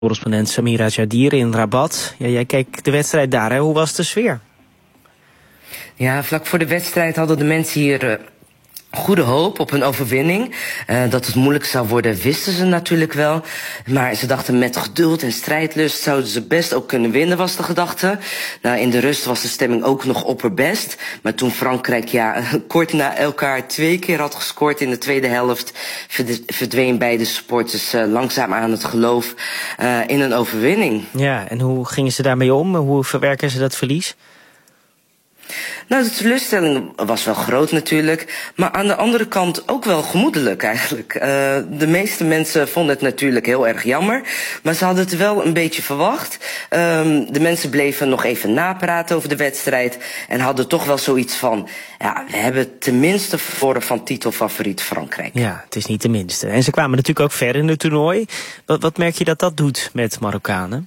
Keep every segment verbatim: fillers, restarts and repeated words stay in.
Correspondent Samira Jadir in Rabat. Ja, jij keek de wedstrijd daar, hè? Hoe was de sfeer? Ja, vlak voor de wedstrijd hadden de mensen hier uh, goede hoop op een overwinning. Uh, dat het moeilijk zou worden, wisten ze natuurlijk wel. Maar ze dachten met geduld en strijdlust zouden ze best ook kunnen winnen, was de gedachte. Nou, in de rust was de stemming ook nog opperbest. Maar toen Frankrijk ja, kort na elkaar twee keer had gescoord in de tweede helft, verdween beide supporters uh, langzaam aan het geloof uh, in een overwinning. Ja, en hoe gingen ze daarmee om? Hoe verwerken ze dat verlies? Nou, de teleurstelling was wel groot natuurlijk, maar aan de andere kant ook wel gemoedelijk eigenlijk. Uh, de meeste mensen vonden het natuurlijk heel erg jammer, maar ze hadden het wel een beetje verwacht. Um, de mensen bleven nog even napraten over de wedstrijd en hadden toch wel zoiets van, ja, we hebben tenminste verloren van titelfavoriet Frankrijk. Ja, het is niet de minste. En ze kwamen natuurlijk ook ver in het toernooi. Wat, wat merk je dat dat doet met Marokkanen?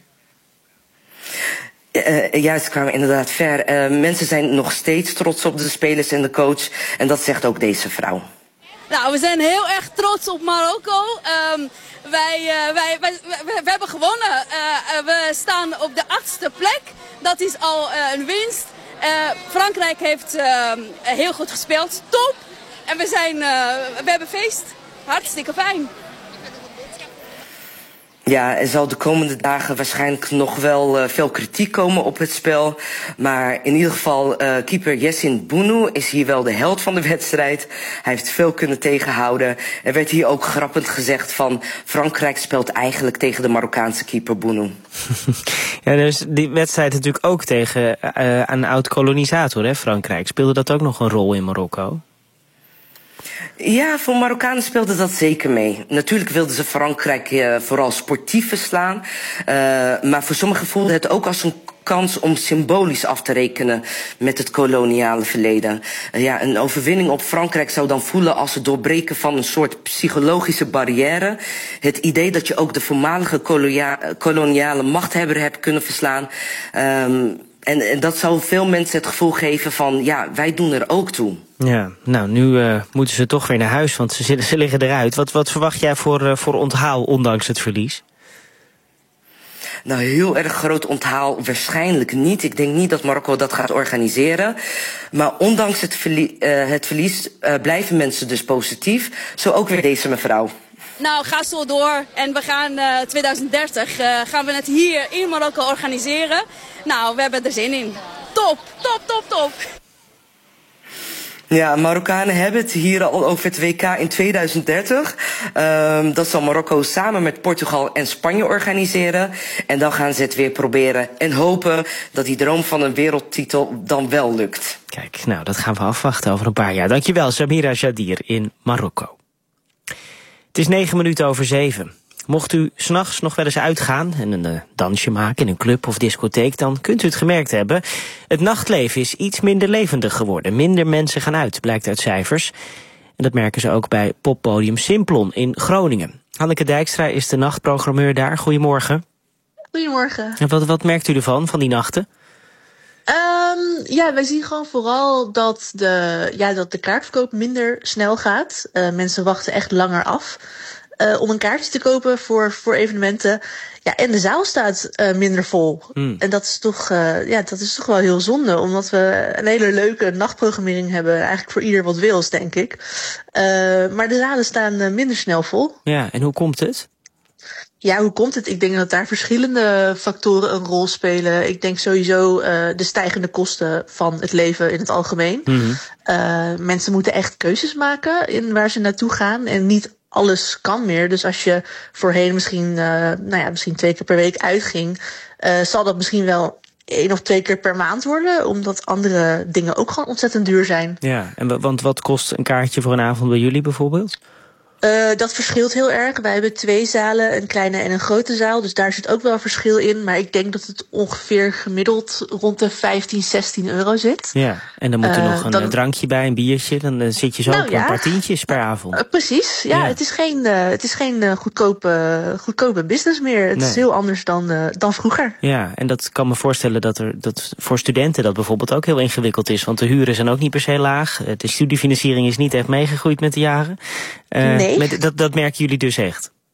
Uh, ja, ze kwamen inderdaad ver. Uh, mensen zijn nog steeds trots op de spelers en de coach. En dat zegt ook deze vrouw. Nou, we zijn heel erg trots op Marokko. Um, wij, uh, wij, wij, wij, we hebben gewonnen. Uh, we staan op de achtste plek. Dat is al uh, een winst. Uh, Frankrijk heeft uh, heel goed gespeeld. Top! En we, zijn, uh, we hebben feest. Hartstikke fijn. Ja, er zal de komende dagen waarschijnlijk nog wel uh, veel kritiek komen op het spel. Maar in ieder geval, uh, keeper Yassine Bounou is hier wel de held van de wedstrijd. Hij heeft veel kunnen tegenhouden. Er werd hier ook grappend gezegd van Frankrijk speelt eigenlijk tegen de Marokkaanse keeper Bounou. Ja, dus die wedstrijd natuurlijk ook tegen uh, een oud-kolonisator, hè, Frankrijk. Speelde dat ook nog een rol in Marokko? Ja, voor Marokkanen speelde dat zeker mee. Natuurlijk wilden ze Frankrijk uh, vooral sportief verslaan. Uh, maar voor sommigen voelde het ook als een kans om symbolisch af te rekenen met het koloniale verleden. Uh, ja, een overwinning op Frankrijk zou dan voelen als het doorbreken van een soort psychologische barrière. Het idee dat je ook de voormalige kolonia- koloniale machthebber hebt kunnen verslaan. Um, En, en dat zou veel mensen het gevoel geven van, ja, wij doen er ook toe. Ja, nou, nu uh, moeten ze toch weer naar huis, want ze, ze liggen eruit. Wat, wat verwacht jij voor, uh, voor onthaal, ondanks het verlies? Nou, heel erg groot onthaal waarschijnlijk niet. Ik denk niet dat Marokko dat gaat organiseren. Maar ondanks het, verlie- uh, het verlies uh, blijven mensen dus positief. Zo ook weer deze mevrouw. Nou, ga zo door. En we gaan uh, twintig dertig uh, gaan we het hier in Marokko organiseren. Nou, we hebben er zin in. Top, top, top, top. Ja, Marokkanen hebben het hier al over het W K in twintig dertig. Um, dat zal Marokko samen met Portugal en Spanje organiseren. En dan gaan ze het weer proberen en hopen dat die droom van een wereldtitel dan wel lukt. Kijk, nou, dat gaan we afwachten over een paar jaar. Dankjewel, Samira Jadir in Marokko. Het is negen minuten over zeven. Mocht u 's nachts nog wel eens uitgaan en een uh, dansje maken in een club of discotheek, dan kunt u het gemerkt hebben. Het nachtleven is iets minder levendig geworden. Minder mensen gaan uit, blijkt uit cijfers. En dat merken ze ook bij poppodium Simplon in Groningen. Hanneke Dijkstra is de nachtprogrammeur daar. Goedemorgen. Goedemorgen. En wat, wat merkt u ervan, van die nachten? Um, ja, wij zien gewoon vooral dat de, ja, dat de kaartverkoop minder snel gaat. Uh, mensen wachten echt langer af uh, om een kaartje te kopen voor, voor evenementen. Ja, en de zaal staat uh, minder vol. Mm. En dat is toch, uh, ja, dat is toch wel heel zonde, omdat we een hele leuke nachtprogrammering hebben. Eigenlijk voor ieder wat wils, denk ik. Uh, maar de zalen staan uh, minder snel vol. Ja, en hoe komt het? Ja, hoe komt het? Ik denk dat daar verschillende factoren een rol spelen. Ik denk sowieso uh, de stijgende kosten van het leven in het algemeen. Mm-hmm. Uh, mensen moeten echt keuzes maken in waar ze naartoe gaan. En niet alles kan meer. Dus als je voorheen misschien, uh, nou ja, misschien twee keer per week uitging, uh, zal dat misschien wel één of twee keer per maand worden. Omdat andere dingen ook gewoon ontzettend duur zijn. Ja, en want wat kost een kaartje voor een avond bij jullie bijvoorbeeld? Uh, dat verschilt heel erg. Wij hebben twee zalen, een kleine en een grote zaal. Dus daar zit ook wel verschil in. Maar ik denk dat het ongeveer gemiddeld rond de vijftien, zestien euro zit. Ja, en dan moet er uh, nog een dan, drankje bij, een biertje. Dan uh, zit je zo nou, op ja. een paar tientjes per avond. Uh, precies, ja. ja. Het is geen, uh, het is geen uh, goedkope, goedkope business meer. Het nee. is heel anders dan, uh, dan vroeger. Ja, en dat kan me voorstellen dat er dat voor studenten dat bijvoorbeeld ook heel ingewikkeld is. Want de huren zijn ook niet per se laag. De studiefinanciering is niet echt meegegroeid met de jaren. Uh, nee. Met, dat, dat merken jullie dus echt?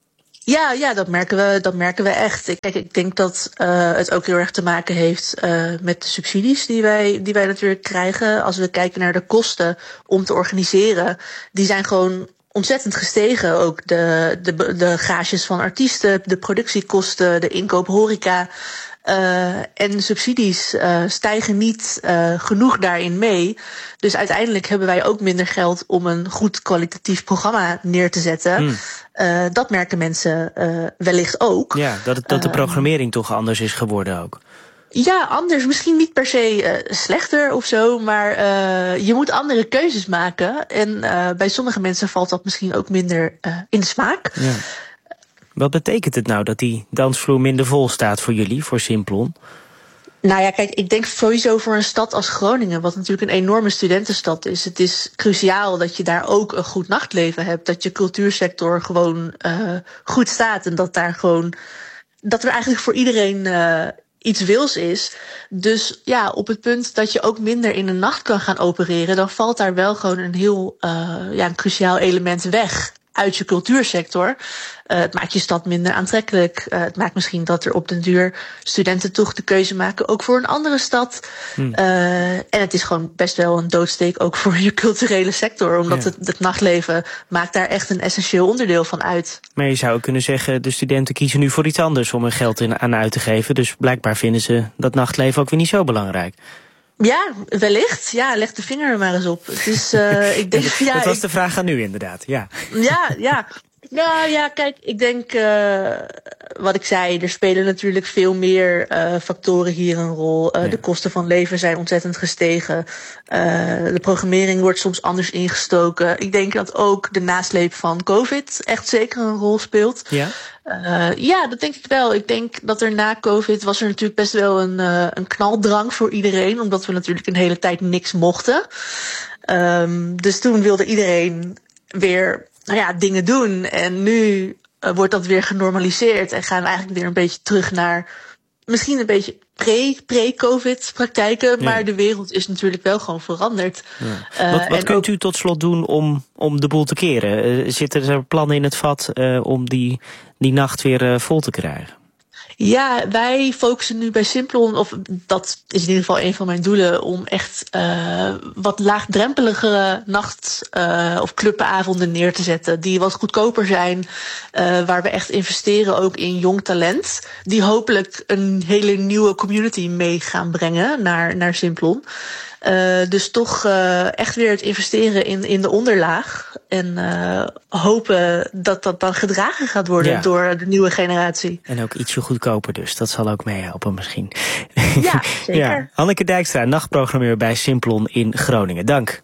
Ja, ja, dat merken we, dat merken we echt. Kijk, ik denk dat uh, het ook heel erg te maken heeft uh, met de subsidies die wij, die wij natuurlijk krijgen. Als we kijken naar de kosten om te organiseren, die zijn gewoon ontzettend gestegen. Ook de, de, de gages van artiesten, de productiekosten, de inkoop horeca. Uh, en de subsidies uh, stijgen niet uh, genoeg daarin mee. Dus uiteindelijk hebben wij ook minder geld om een goed kwalitatief programma neer te zetten. Mm. Uh, dat merken mensen uh, wellicht ook. Ja, dat, het, dat de programmering uh, toch anders is geworden ook. Ja, anders. Misschien niet per se uh, slechter of zo, maar uh, je moet andere keuzes maken. En uh, bij sommige mensen valt dat misschien ook minder uh, in de smaak. Ja. Wat betekent het nou dat die dansvloer minder vol staat voor jullie, voor Simplon? Nou ja, kijk, ik denk sowieso voor een stad als Groningen, wat natuurlijk een enorme studentenstad is. Het is cruciaal dat je daar ook een goed nachtleven hebt. Dat je cultuursector gewoon uh, goed staat. En dat daar gewoon, dat er eigenlijk voor iedereen uh, iets wils is. Dus ja, op het punt dat je ook minder in de nacht kan gaan opereren, dan valt daar wel gewoon een heel uh, ja, een cruciaal element weg uit je cultuursector. Uh, het maakt je stad minder aantrekkelijk. Uh, het maakt misschien dat er op den duur studenten toch de keuze maken, ook voor een andere stad. Hmm. Uh, en het is gewoon best wel een doodsteek ook voor je culturele sector, omdat ja. het, het nachtleven maakt daar echt een essentieel onderdeel van uit. Maar je zou kunnen zeggen, de studenten kiezen nu voor iets anders om er geld in, aan uit te geven. Dus blijkbaar vinden ze dat nachtleven ook weer niet zo belangrijk. Ja, wellicht. Ja, leg de vinger er maar eens op. Het is, uh, ik denk, dat, ja, dat was ik, de vraag aan u inderdaad, ja. Ja, ja. Nou ja, kijk, ik denk, uh, wat ik zei, er spelen natuurlijk veel meer uh, factoren hier een rol. Uh, ja. De kosten van leven zijn ontzettend gestegen. Uh, de programmering wordt soms anders ingestoken. Ik denk dat ook de nasleep van COVID echt zeker een rol speelt. Ja? Uh, ja, dat denk ik wel. Ik denk dat er na COVID was er natuurlijk best wel een, uh, een knaldrang voor iedereen, omdat we natuurlijk een hele tijd niks mochten. Um, dus toen wilde iedereen weer nou ja, dingen doen. En nu uh, wordt dat weer genormaliseerd en gaan we eigenlijk weer een beetje terug naar misschien een beetje pre, pre-COVID praktijken. Ja. Maar de wereld is natuurlijk wel gewoon veranderd. Ja. Uh, wat wat kunt u tot slot doen om, om de boel te keren? Uh, zitten er plannen in het vat uh, om die, die nacht weer uh, vol te krijgen? Ja, wij focussen nu bij Simplon, of dat is in ieder geval een van mijn doelen, om echt uh, wat laagdrempeligere nacht- uh, of clubavonden neer te zetten. Die wat goedkoper zijn, uh, waar we echt investeren ook in jong talent. Die hopelijk een hele nieuwe community mee gaan brengen naar, naar Simplon. Uh, dus toch uh, echt weer het investeren in, in de onderlaag. En uh, hopen dat dat dan gedragen gaat worden ja. door de nieuwe generatie. En ook ietsje goedkoper dus. Dat zal ook meehelpen misschien. Ja, zeker. Ja. Hanneke Dijkstra, nachtprogrammeur bij Simplon in Groningen. Dank.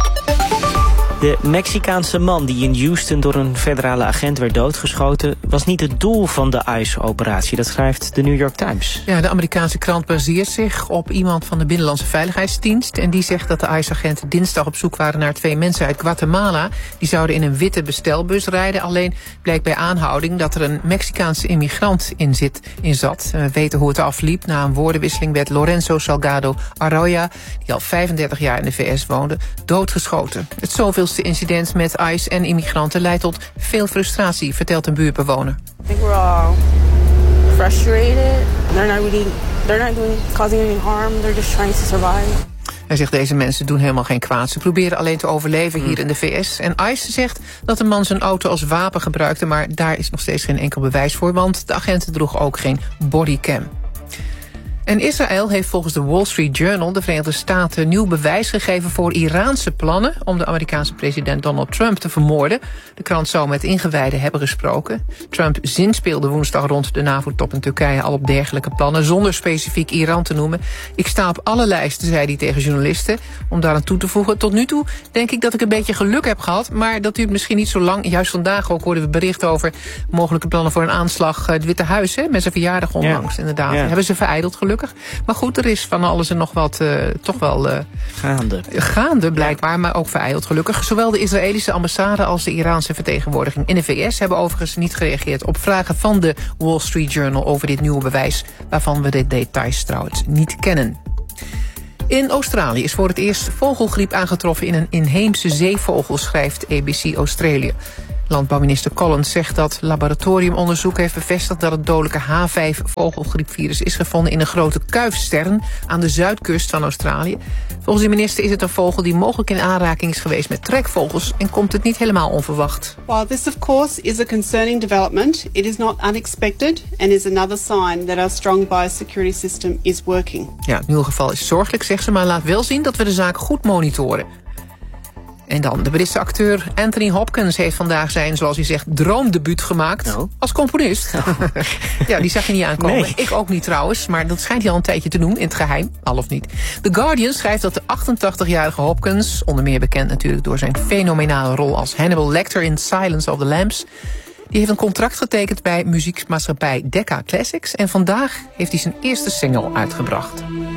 De Mexicaanse man die in Houston door een federale agent werd doodgeschoten was niet het doel van de ICE-operatie. Dat schrijft de New York Times. Ja, de Amerikaanse krant baseert zich op iemand van de Binnenlandse Veiligheidsdienst. En die zegt dat de ICE-agenten dinsdag op zoek waren naar twee mensen uit Guatemala. Die zouden in een witte bestelbus rijden. Alleen bleek bij aanhouding dat er een Mexicaanse immigrant in, zit, in zat. We weten hoe het afliep. Na een woordenwisseling werd Lorenzo Salgado Arroyo, die al vijfendertig jaar in de V S woonde, doodgeschoten. Het zoveelste incident met ICE en immigranten leidt tot veel frustratie, vertelt een buurtbewoner. I think we're all frustrated. They're not really, they're not doing, causing any harm. They're just trying to survive. Hij zegt, deze mensen doen helemaal geen kwaad. Ze proberen alleen te overleven hier in de V S. En ICE zegt dat de man zijn auto als wapen gebruikte, maar daar is nog steeds geen enkel bewijs voor, want de agenten droegen ook geen bodycam. En Israël heeft volgens de Wall Street Journal de Verenigde Staten nieuw bewijs gegeven voor Iraanse plannen om de Amerikaanse president Donald Trump te vermoorden. De krant zou met ingewijden hebben gesproken. Trump zinspeelde woensdag rond de NAVO-top in Turkije al op dergelijke plannen, zonder specifiek Iran te noemen. Ik sta op alle lijsten, zei hij tegen journalisten. Om daaraan toe te voegen, tot nu toe denk ik dat ik een beetje geluk heb gehad, maar dat duurt misschien niet zo lang. Juist vandaag ook hoorden we berichten over mogelijke plannen voor een aanslag het Witte Huis, hè, met zijn verjaardag onlangs. Ja. Inderdaad, ja. Hebben ze verijdeld gelukkig. Maar goed, er is van alles en nog wat uh, toch wel uh, gaande. gaande blijkbaar, ja. Maar ook verijdeld gelukkig. Zowel de Israëlische ambassade als de Iraanse vertegenwoordiging in de V S hebben overigens niet gereageerd op vragen van de Wall Street Journal over dit nieuwe bewijs, waarvan we de details trouwens niet kennen. In Australië is voor het eerst vogelgriep aangetroffen in een inheemse zeevogel, schrijft A B C Australië. Landbouwminister Collins zegt dat laboratoriumonderzoek heeft bevestigd dat het dodelijke H vijf vogelgriepvirus is gevonden in een grote kuifstern aan de zuidkust van Australië. Volgens de minister is het een vogel die mogelijk in aanraking is geweest met trekvogels en komt het niet helemaal onverwacht. While this of course is a concerning development, it is not unexpected and is another sign that our strong biosecurity system is working. Ja, het nieuwe geval is zorgelijk, zegt ze, maar laat wel zien dat we de zaak goed monitoren. En dan, de Britse acteur Anthony Hopkins heeft vandaag zijn, zoals hij zegt, droomdebuut gemaakt. Oh. Als componist. Oh. Ja, die zag je niet aankomen. Nee. Ik ook niet trouwens, maar dat schijnt hij al een tijdje te doen, in het geheim, al of niet. The Guardian schrijft dat de achtentachtigjarige Hopkins, onder meer bekend natuurlijk door zijn fenomenale rol als Hannibal Lecter in Silence of the Lambs, die heeft een contract getekend bij muziekmaatschappij Decca Classics en vandaag heeft hij zijn eerste single uitgebracht.